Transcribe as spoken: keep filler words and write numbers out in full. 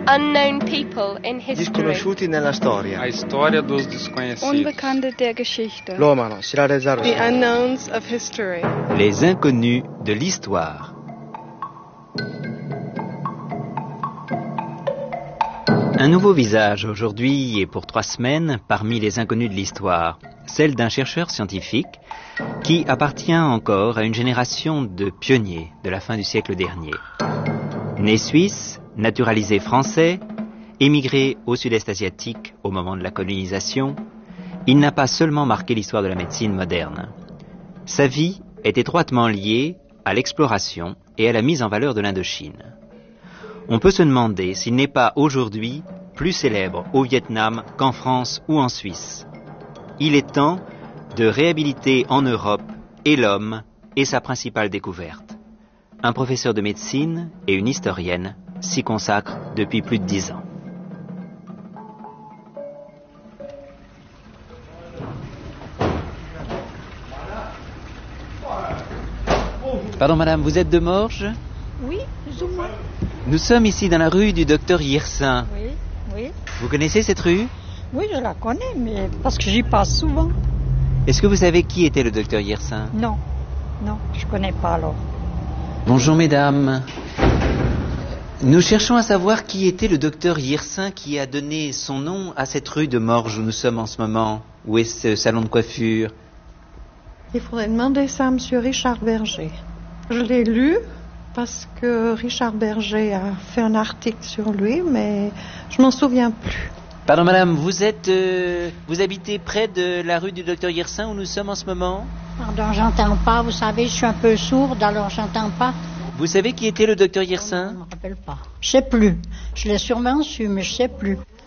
Unknown people in history. Disconosciuti nella storia. A história dos desconhecidos. Unbekannte der Geschichte. L'uomo, shirarezaru. The unknowns of history. Les inconnus de l'histoire. Un nouveau visage aujourd'hui et pour trois semaines parmi les inconnus de l'histoire, celle d'un chercheur scientifique qui appartient encore à une génération de pionniers de la fin du siècle dernier. Né suisse, naturalisé français, émigré au sud-est asiatique au moment de la colonisation, il n'a pas seulement marqué l'histoire de la médecine moderne. Sa vie est étroitement liée à l'exploration et à la mise en valeur de l'Indochine. On peut se demander s'il n'est pas aujourd'hui plus célèbre au Vietnam qu'en France ou en Suisse. Il est temps de réhabiliter en Europe et l'homme et sa principale découverte. Un professeur de médecine et une historienne s'y consacrent depuis plus de dix ans. Pardon madame, vous êtes de Morges ? Oui, plus ou moins. Nous sommes ici dans la rue du docteur Yersin. Oui, oui. Vous connaissez cette rue ? Oui, je la connais, mais parce que j'y passe souvent. Est-ce que vous savez qui était le docteur Yersin ? Non, non, je connais pas alors. Bonjour mesdames. Nous cherchons à savoir qui était le docteur Yersin qui a donné son nom à cette rue de Morges où nous sommes en ce moment. Où est ce salon de coiffure ? Il faudrait demander ça à M. Richard Berger. Je l'ai lu parce que Richard Berger a fait un article sur lui, mais je m'en souviens plus. Pardon madame, vous êtes, euh, vous habitez près de la rue du docteur Yersin où nous sommes en ce moment ? Pardon, j'entends pas, vous savez, je suis un peu sourde, alors j'entends pas. Vous savez qui était le docteur Yersin ? Je ne me rappelle pas. Je sais plus. Je l'ai sûrement su, mais je sais plus.